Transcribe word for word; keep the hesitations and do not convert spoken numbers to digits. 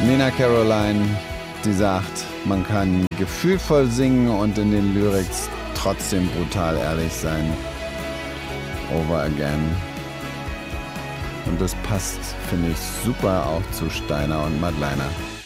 Nina Caroline, die sagt, man kann gefühlvoll singen und in den Lyrics trotzdem brutal ehrlich sein. Over Again. Und das passt, finde ich, super auch zu Steiner und Madleiner.